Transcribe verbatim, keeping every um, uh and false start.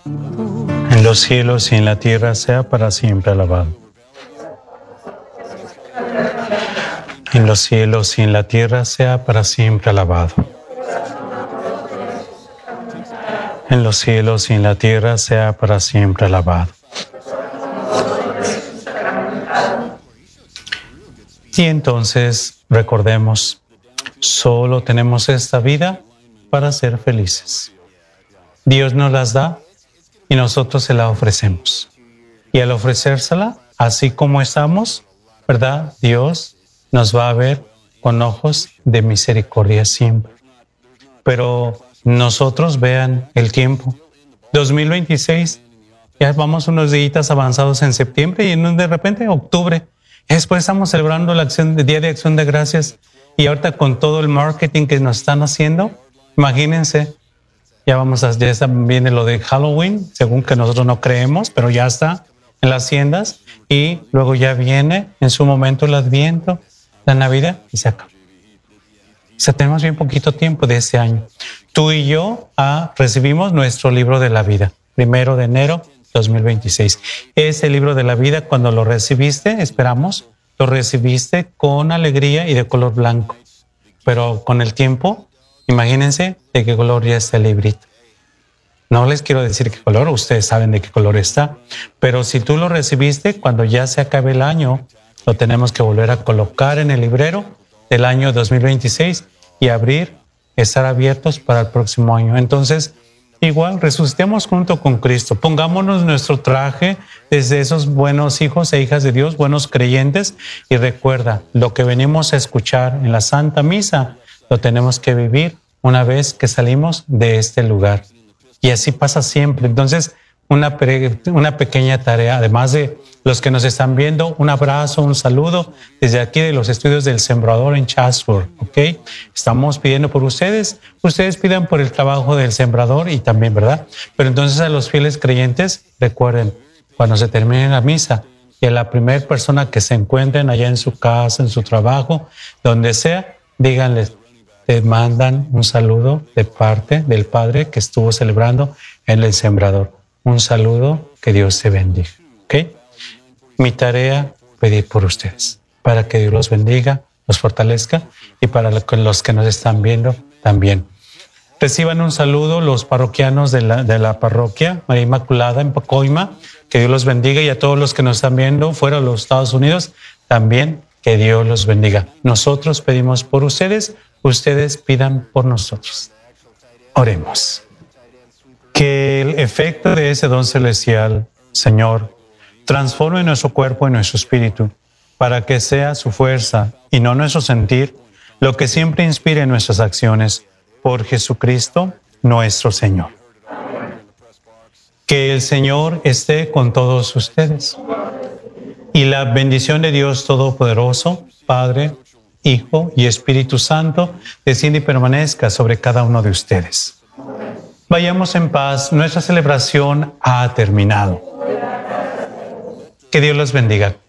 en los cielos y en la tierra sea para siempre alabado. En los cielos y en la tierra sea para siempre alabado. En los cielos y en la tierra sea para siempre alabado. Y entonces recordemos, solo tenemos esta vida para ser felices. Dios nos las da y nosotros se la ofrecemos. Y al ofrecérsela, así como estamos, ¿verdad? Dios nos va a ver con ojos de misericordia siempre. Pero nosotros vean el tiempo. dos mil veintiséis, ya vamos unos días avanzados en septiembre y de repente octubre. Después estamos celebrando la acción, el Día de Acción de Gracias y ahorita con todo el marketing que nos están haciendo, imagínense, ya vamos a, ya está, viene lo de Halloween, según que nosotros no creemos, pero ya está en las tiendas y luego ya viene en su momento el Adviento, la Navidad y se acaba. O sea, tenemos bien poquito tiempo de este año. Tú y yo ah, recibimos nuestro libro de la vida, primero de enero dos mil veintiséis. Ese libro de la vida, cuando lo recibiste, esperamos, lo recibiste con alegría y de color blanco. Pero con el tiempo, imagínense de qué color ya está el librito. No les quiero decir qué color, ustedes saben de qué color está. Pero si tú lo recibiste, cuando ya se acabe el año, lo tenemos que volver a colocar en el librero del año dos mil veintiséis y abrir, estar abiertos para el próximo año. Entonces, igual, resucitemos junto con Cristo. Pongámonos nuestro traje desde esos buenos hijos e hijas de Dios, buenos creyentes. Y recuerda, lo que venimos a escuchar en la Santa Misa, lo tenemos que vivir una vez que salimos de este lugar. Y así pasa siempre. Entonces, una, una pequeña tarea, además de los que nos están viendo, un abrazo, un saludo desde aquí de los estudios del Sembrador en Chatsworth, ¿ok? Estamos pidiendo por ustedes, ustedes pidan por el trabajo del Sembrador y también, ¿verdad? Pero entonces a los fieles creyentes, recuerden, cuando se termine la misa y a la primera persona que se encuentren allá en su casa, en su trabajo, donde sea, díganles, te mandan un saludo de parte del Padre que estuvo celebrando en el Sembrador. Un saludo, que Dios te bendiga, ¿ok? Mi tarea, pedir por ustedes, para que Dios los bendiga, los fortalezca y para los que nos están viendo también. Reciban un saludo los parroquianos de la, de la parroquia María Inmaculada en Pacoima, que Dios los bendiga, y a todos los que nos están viendo fuera de los Estados Unidos, también que Dios los bendiga. Nosotros pedimos por ustedes, ustedes pidan por nosotros. Oremos. Que el efecto de ese don celestial, Señor, transforme nuestro cuerpo y nuestro espíritu para que sea su fuerza y no nuestro sentir lo que siempre inspire nuestras acciones. Por Jesucristo, nuestro Señor. Que el Señor esté con todos ustedes. Y la bendición de Dios Todopoderoso, Padre, Hijo y Espíritu Santo, descienda y permanezca sobre cada uno de ustedes. Vayamos en paz, nuestra celebración ha terminado. Que Dios los bendiga.